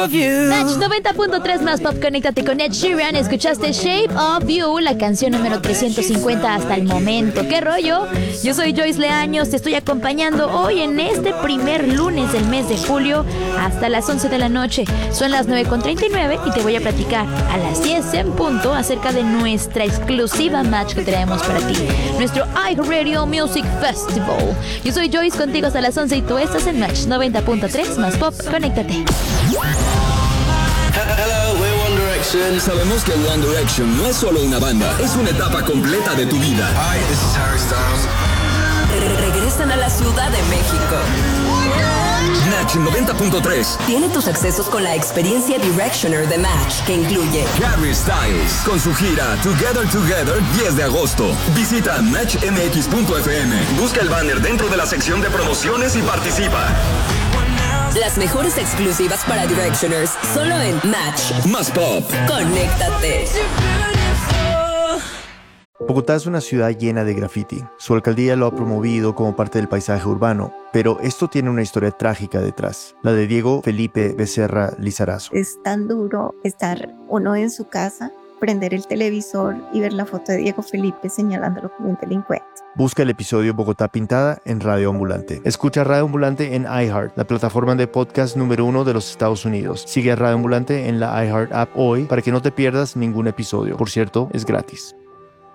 of you. Match 90.3 más pop, conéctate con Ed Sheeran. Escuchaste Shape of You, la canción número 350 hasta el momento. ¿Qué rollo? Yo soy Joyce Leaños, te estoy acompañando hoy en este primer lunes del mes de julio hasta las 11 de la noche. Son las 9:39 y te voy a platicar a las 10 en punto acerca de nuestra exclusiva match que traemos para ti, nuestro iHeartRadio Music Festival. Yo soy Joyce, contigo hasta las 11 y tú estás en Match 90.3 más pop, conéctate. Hello, we're One Direction. Sabemos que One Direction no es solo una banda, es una etapa completa de tu vida. Hi, this is Harry Styles. Regresan a la Ciudad de México. Match 90.3 Tiene tus accesos con la experiencia Directioner de Match, que incluye Harry Styles con su gira Together 10 de agosto. Visita matchmx.fm. Busca el banner dentro de la sección de promociones y participa. las mejores exclusivas para Directioners, solo en Match. Más pop. Conéctate. Bogotá es una ciudad llena de graffiti. Su alcaldía lo ha promovido como parte del paisaje urbano, pero esto tiene una historia trágica detrás, la de Diego Felipe Becerra Lizarazo. Es tan duro estar uno en su casa, prender el televisor y ver la foto de Diego Felipe señalándolo como un delincuente. Busca el episodio Bogotá Pintada en Radio Ambulante. Escucha Radio Ambulante en iHeart, la plataforma de podcast número 1 de los Estados Unidos. Sigue a Radio Ambulante en la iHeart app hoy para que no te pierdas ningún episodio. Por cierto, es gratis.